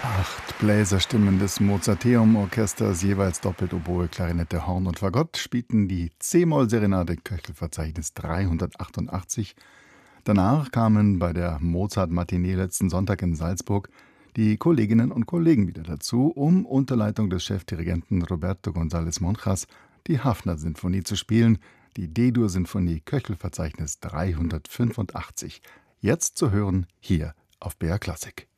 8 Bläserstimmen des Mozarteum-Orchesters, jeweils doppelt Oboe, Klarinette, Horn und Fagott, spielten die C-Moll-Serenade Köchelverzeichnis 388. Danach kamen bei der Mozart-Matinee letzten Sonntag in Salzburg die Kolleginnen und Kollegen wieder dazu, um unter Leitung des Chefdirigenten Roberto González Monjas die Haffner-Sinfonie zu spielen, die D-Dur-Sinfonie Köchelverzeichnis 385. Jetzt zu hören hier auf BR Klassik.